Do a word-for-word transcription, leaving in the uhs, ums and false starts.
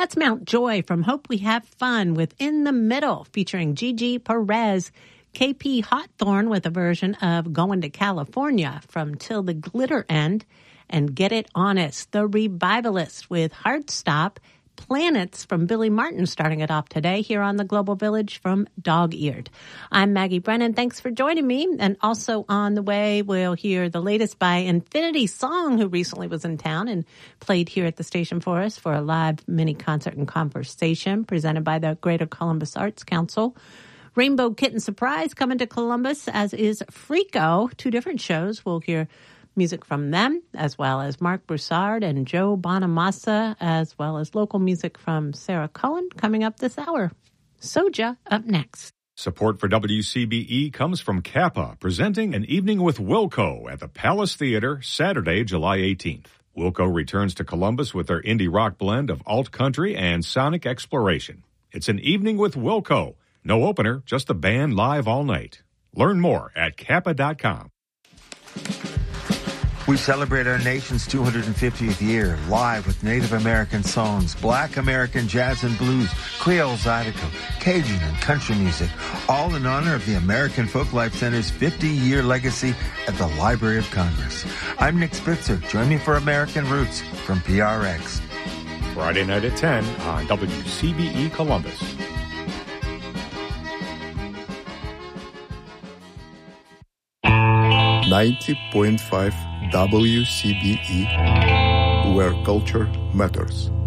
That's Mount Joy from Hope We Have Fun with In the Middle, featuring Gigi Perez. K P Hawthorne with a version of Going to California from Till the Glitter End. And Get It Honest, The Revivalists with Heartstop. Planets from Billy Martin starting it off today here on the Global Village from Dog-Eared. I'm Maggie Brennan. Thanks for joining me. And also on the way, we'll hear the latest by Infinity Song, who recently was in town and played here at the station for us for a live mini concert and conversation presented by the Greater Columbus Arts Council. Rainbow Kitten Surprise coming to Columbus, as is Freako. Two different shows. We'll hear music from them, as well as Mark Broussard and Joe Bonamassa, as well as local music from Sarah Cohen coming up this hour. Soja up next. Support for W C B E comes from Kappa, presenting An Evening with Wilco at the Palace Theater, Saturday, July eighteenth. Wilco returns to Columbus with their indie rock blend of alt country and sonic exploration. It's An Evening with Wilco. No opener, just the band live all night. Learn more at kappa dot com. We celebrate our nation's two hundred fiftieth year live with Native American songs, Black American jazz and blues, Creole Zydeco, Cajun and country music, all in honor of the American Folklife Center's fifty-year legacy at the Library of Congress. I'm Nick Spitzer. Join me for American Roots from P R X. Friday night at ten on W C B E Columbus. ninety point five W C B E, where culture matters.